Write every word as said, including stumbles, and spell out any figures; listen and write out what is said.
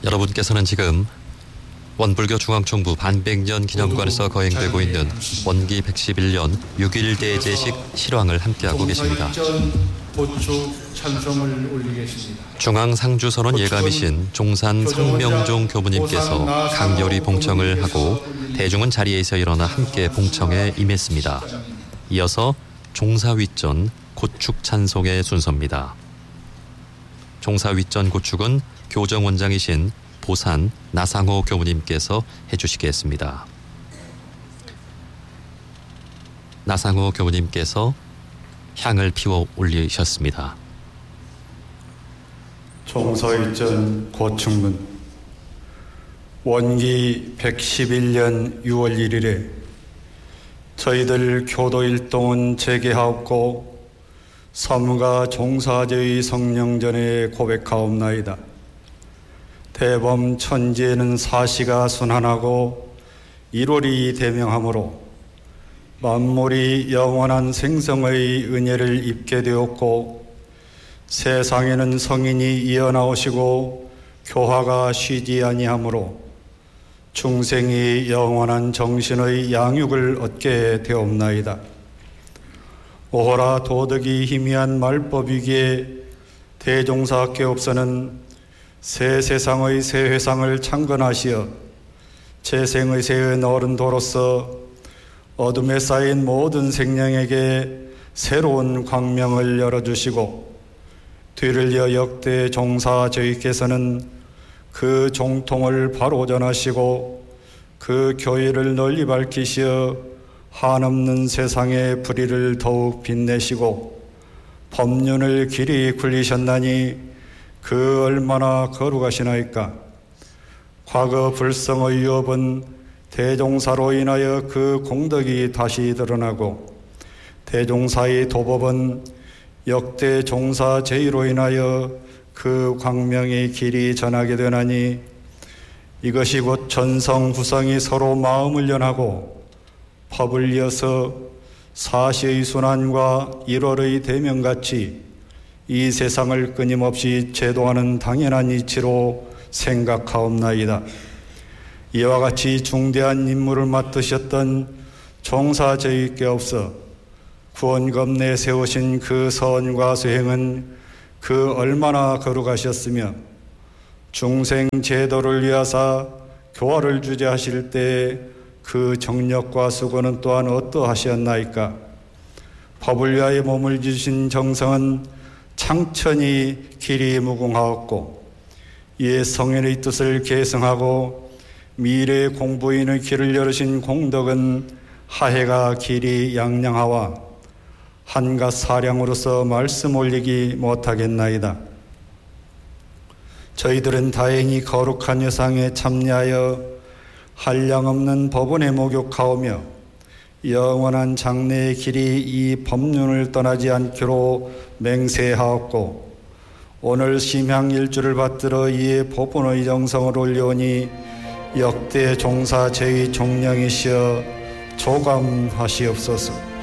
여러분께서는 지금 원불교 중앙총부 반백년 기념관에서 거행되고 있는 원기 백십일 년 육일 대제식 실황을 함께하고 계십니다. 중앙상주선원 예감이신 종산 성명종 교부님께서 강렬히 봉청을 하고 대중은 자리에서 일어나 함께 봉청에 임했습니다. 이어서 종사윗전 고축 찬송의 순서입니다. 종사윗전 고축은 교정원장이신 보산 나상호 교부님께서 해주시겠습니다. 나상호 교부님께서 향을 피워 올리셨습니다. 종사윗전 고축문 원기 백십일 년 유월 일일에 저희들 교도일동은 재개하옵고 사무가 종사제의 성령전에 고백하옵나이다. 대범 천지에는 사시가 순환하고 일월이 대명하므로 만물이 영원한 생성의 은혜를 입게 되었고 세상에는 성인이 이어나오시고 교화가 쉬지 아니하므로 중생이 영원한 정신의 양육을 얻게 되옵나이다. 오호라 도덕이 희미한 말법이기에 대종사께옵서는 새 세상의 새 회상을 창건하시어 재생의 새의 어른도로서 어둠에 쌓인 모든 생명에게 새로운 광명을 열어주시고 뒤를 이어 역대 종사 저희께서는 그 종통을 바로 전하시고 그 교회를 널리 밝히시어 한없는 세상의 불의를 더욱 빛내시고 법륜을 길이 굴리셨나니 그 얼마나 거룩하시나이까. 과거 불성의 유업은 대종사로 인하여 그 공덕이 다시 드러나고 대종사의 도법은 역대 종사 제의로 인하여 그 광명의 길이 전하게 되나니 이것이 곧 전성 후성이 서로 마음을 연하고 법을 이어서 사시의 순환과 일월의 대명같이 이 세상을 끊임없이 제도하는 당연한 이치로 생각하옵나이다. 이와 같이 중대한 임무를 맡으셨던 종사제의께없어 구원급 내 세우신 그 선과 수행은 그 얼마나 거룩하셨으며 중생 제도를 위하사 교화를 주재하실 때 그 정력과 수고는 또한 어떠하셨나이까. 법을 위하여 몸을 주신 정성은 창천히 길이 무궁하였고 이에 성인의 뜻을 계승하고 미래 공부인의 길을 열으신 공덕은 하해가 길이 양양하와 한갓 사량으로서 말씀 올리기 못하겠나이다. 저희들은 다행히 거룩한 여상에 참여하여 한량없는 법원에 목욕하오며 영원한 장래의 길이 이 법륜을 떠나지 않기로 맹세하옵고 오늘 심향일주를 받들어 이에 법원의 정성을 올려오니 역대 종사 제의 종령이시여 조감하시옵소서.